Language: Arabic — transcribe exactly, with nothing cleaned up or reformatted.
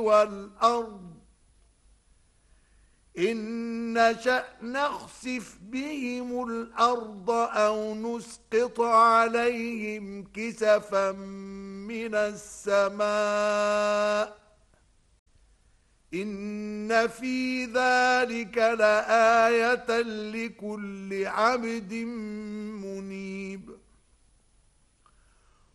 والأرض إن نشأ نخسف بهم الأرض أو نسقط عليهم كسفا من السماء إن في ذلك لآية لكل عبد منيب.